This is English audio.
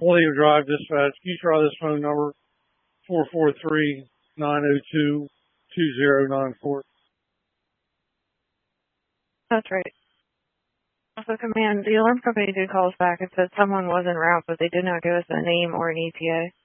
William Drive Dispatch. Can you try this phone number? 443-902-2094. That's right. Also, command, the alarm company did call us back and said someone was en route, but they did not give us a name or an ETA.